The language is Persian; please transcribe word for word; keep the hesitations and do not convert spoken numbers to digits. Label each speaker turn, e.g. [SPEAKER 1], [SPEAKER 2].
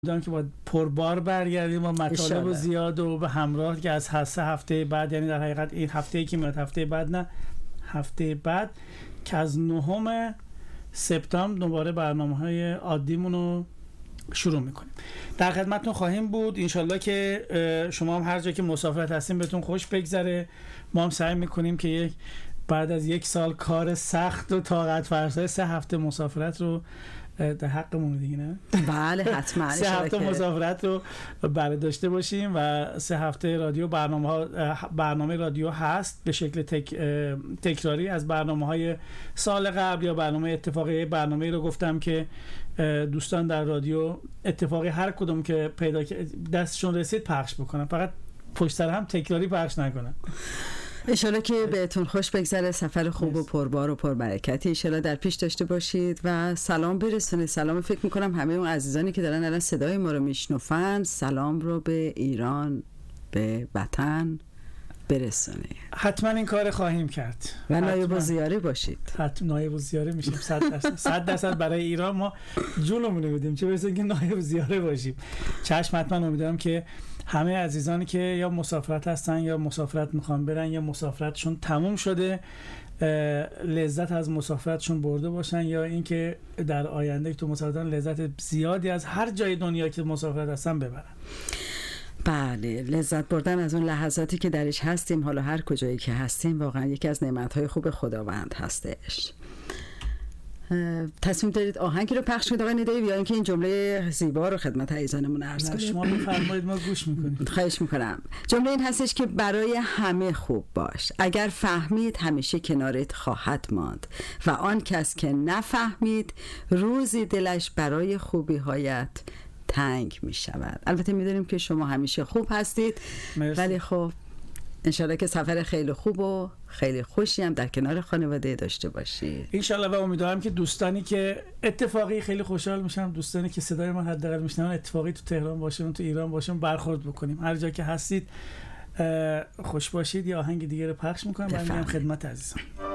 [SPEAKER 1] دارم که باید پربار برگردیم و مطالب زیاد و به همراه که از هسته هفته بعد، یعنی در حقیقت این هفته که میاد، هفته بعد نه هفته بعد که از نهم سپتامبر دوباره برنامه‌های عادیمون رو شروع میکنیم. در خدمتتون خواهیم بود انشالله که شما هم هر جا که مسافرت هستین بهتون خوش بگذره. ما هم سعی میکنیم که یک بعد از یک سال کار سخت و طاقت فرسای سه هفته مسافرت رو در حقمون دیگه، نه؟
[SPEAKER 2] بله حتما
[SPEAKER 1] سه هفته مسافرت رو برای داشته باشیم و سه هفته رادیو برنامه ها برنامه رادیو هست به شکل تک، تکراری از برنامه های سال قبل یا برنامه اتفاقی. برنامه رو گفتم که دوستان در رادیو اتفاقی هر کدوم که پیدا دستشون رسید پخش بکنن، فقط پشت سر هم تکراری پخش نکنن.
[SPEAKER 2] انشالله که بهتون خوش بگذره، سفر خوب و پربار و پربرکتی انشالله در پیش داشته باشید و سلام برسونید. سلام فکر میکنم همه اون عزیزانی که دارن الان صدای ما رو میشنفن سلام رو به ایران، به وطن برسونید.
[SPEAKER 1] حتما این کار خواهیم کرد
[SPEAKER 2] و نایب الزیاره باشید.
[SPEAKER 1] حتما نایب الزیاره میشیم صد درصد. صد درصد برای ایران ما جونمون رو بدیم، چه برسه که نایب الزیاره باشیم. چشم. حتما امیدوارم که همه عزیزانی که یا مسافرت هستن یا مسافرت میخوان برن یا مسافرتشون تموم شده لذت از مسافرتشون برده باشن، یا اینکه در آینده که تو مسافرتن لذت زیادی از هر جای دنیا که مسافرت هستن ببرن.
[SPEAKER 2] بله، لذت بردن از اون لحظاتی که درش هستیم، حالا هر کجایی که هستیم، واقعا یکی از نعمت‌های خوب خداوند هستش. تصمیم دارید آهنگی رو پخش کنید آقای ندایی یا اینکه این جمله زیبا رو خدمت عزیزانمون عرض کنید؟
[SPEAKER 1] شما بفرمایید، ما گوش میکنیم.
[SPEAKER 2] خواهش میکنم. جمله این هستش که برای همه خوب باش، اگر فهمید همیشه کنارت خواهد ماند و آن کس که نفهمید روزی دلش برای خوبی هایت تنگ می شود. البته میدونیم که شما همیشه خوب هستید. مرسی. ولی خب انشالله که سفر خیلی خوب و خیلی خوشی هم در کنار خانواده داشته باشید
[SPEAKER 1] انشالله. و امیدوارم که دوستانی که اتفاقی خیلی خوشحال میشم، دوستانی که صدای من حداقل میشنون اتفاقی تو تهران باشون، تو ایران باشون، برخورد بکنیم. هر جا که هستید خوش باشید. یا آهنگ دیگه رو پخش میکنم برمیگردم خدمت عزیزان.